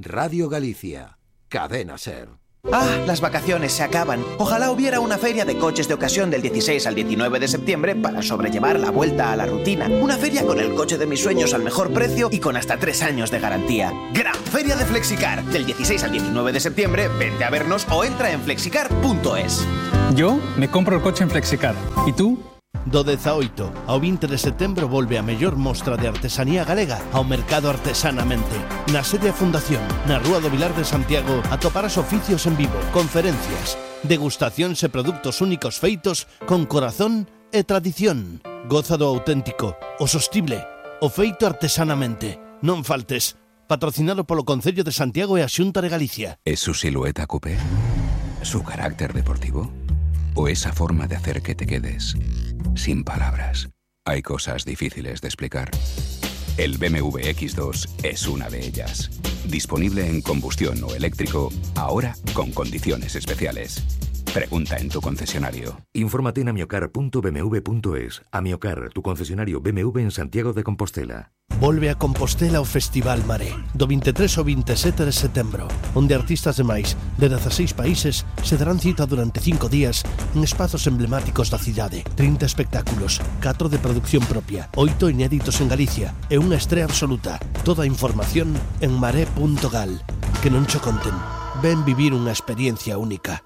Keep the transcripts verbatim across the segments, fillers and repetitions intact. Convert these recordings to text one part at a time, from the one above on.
Radio Galicia, Cadena SER. Ah, las vacaciones se acaban. Ojalá hubiera una feria de coches de ocasión del dieciséis al diecinueve de septiembre para sobrellevar la vuelta a la rutina. Una feria con el coche de mis sueños al mejor precio y con hasta tres años de garantía. Gran Feria de Flexicar. Del dieciséis al diecinueve de septiembre, vente a vernos o entra en flexicar punto es. Yo me compro el coche en Flexicar. ¿Y tú? Do dezaoito ao vinte de setembro volve a mellor mostra de artesanía galega ao mercado Artesanamente. Na sede da Fundación, na Rúa do Vilar de Santiago, atoparás oficios en vivo, conferencias, degustacións e produtos únicos feitos con corazón e tradición. Goza do auténtico, o sostible, o feito artesanamente. Non faltes. Patrocinado polo Concello de Santiago e a Xunta de Galicia. ¿Es su silueta coupé? ¿Su carácter deportivo? ¿O esa forma de hacer que te quedes sin palabras? Hay cosas difíciles de explicar. El B M W X dos es una de ellas. Disponible en combustión o eléctrico, ahora con condiciones especiales. Pregunta en tu concesionario. Infórmate en amiocar punto b m w punto es. Amiocar, tu concesionario B M W en Santiago de Compostela. Volve a Compostela o Festival Maré, do vinte e tres ao vinte e sete de setembro, onde artistas de máis de dezaseis países se darán cita durante cinco días en espazos emblemáticos da cidade. trinta espectáculos, catro de producción propia, oito inéditos en Galicia e unha estrea absoluta. Toda a información en maré punto gal. Que non cho conten. Ven vivir unha experiencia única.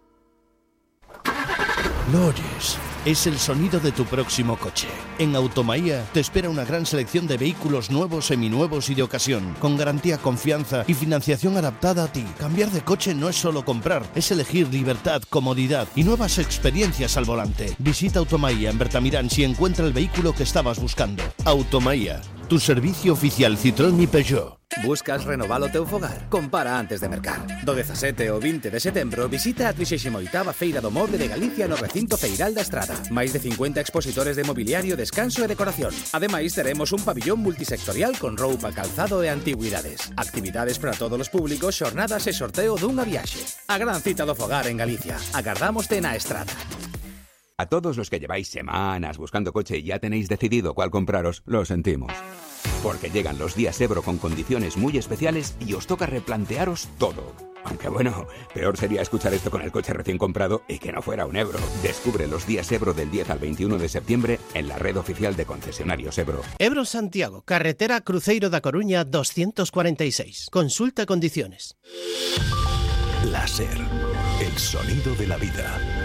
Lo oyes. Es el sonido de tu próximo coche. En Automaía te espera una gran selección de vehículos nuevos, seminuevos y de ocasión, con garantía, confianza y financiación adaptada a ti. Cambiar de coche no es solo comprar, es elegir libertad, comodidad y nuevas experiencias al volante. Visita Automaía en Bertamirán si encuentra el vehículo que estabas buscando. Automaía, tu servicio oficial Citroën y Peugeot. Buscas renovar o teu fogar? Compara antes de mercar. Do dezasete ao vinte de setembro visita a trixésima oitava Feira do Moble de Galicia no recinto Feiral da Estrada. Máis de cincuenta expositores de mobiliario, descanso e decoración. Ademais, teremos un pabillón multisectorial con roupa, calzado e antigüidades. Actividades para todos os públicos, xornadas e sorteo dunha viaxe. A gran cita do fogar en Galicia. Agardámoste na Estrada. A todos los que lleváis semanas buscando coche y ya tenéis decidido cuál compraros, lo sentimos. Porque llegan los días Ebro con condiciones muy especiales y os toca replantearos todo. Aunque bueno, peor sería escuchar esto con el coche recién comprado y que no fuera un Ebro. Descubre los días Ebro del diez al veintiuno de septiembre en la red oficial de concesionarios Ebro. Ebro Santiago, carretera Cruzeiro da Coruña doscientos cuarenta y seis. Consulta condiciones. La SER, el sonido de la vida.